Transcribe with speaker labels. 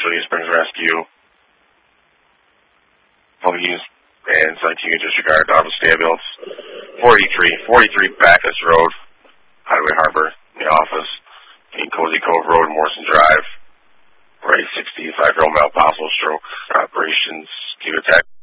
Speaker 1: Cecilia Springs Rescue. Police and citing disregard office ambulance. 43 Bacchus Road, Highway Harbor, in the office. In Cozy Cove Road, Morrison Drive. Right, 65-year-old male, possible stroke. Operations, keep attack.